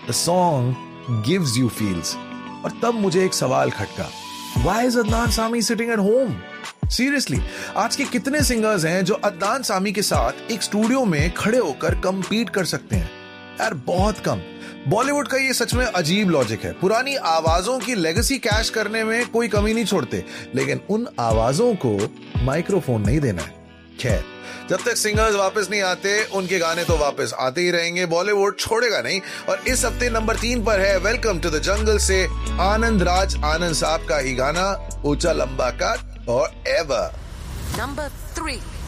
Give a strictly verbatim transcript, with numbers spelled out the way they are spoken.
The song gives you feels. और तब मुझे एक सवाल खटका, why is Adnan Sami sitting at home? Seriously, आज के कितने सिंगर्स हैं जो अदनान सामी के साथ एक स्टूडियो में खड़े होकर कंपीट कर सकते हैं? यार बहुत कम। बॉलीवुड का ये सच में अजीब लॉजिक है। पुरानी आवाजों की लेगेसी कैश करने में कोई कमी नहीं छोड़ते, लेकिन उन आवाजों को माइक्रोफोन नहीं देना है। खैर, जब तक सिंगर्स वापस नहीं आते, उनके गाने तो वापस आते ही रहेंगे, बॉलीवुड छोड़ेगा नहीं। और इस हफ्ते नंबर तीन पर है वेलकम टू द जंगल से आनंद राज आनंद साहब का ही गाना ऊंचा लंबा का और एवर। Number three.